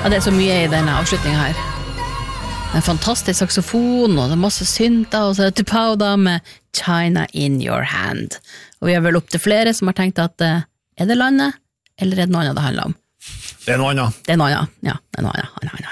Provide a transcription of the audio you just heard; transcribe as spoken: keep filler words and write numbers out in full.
Ja, det er så mye I denne avslutningen her. En fantastisk saxofon, og det er masse synter, og så er det Tupac med China in your hand. Og vi har vel opp til flere som har tenkt at er det landet, eller er det noe annet det handler om? Det er noe annet. Det er noe annet, ja. Det er noe annet, annet, annet.